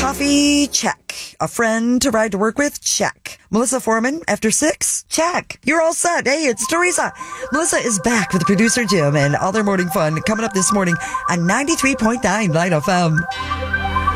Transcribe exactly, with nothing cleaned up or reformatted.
Coffee? Check. A friend to ride to work with? Check. Melissa Foreman after six? Check. You're all set. Hey, it's Teresa. Melissa is back with producer Jim and all their morning fun coming up this morning on ninety-three point nine Light F M.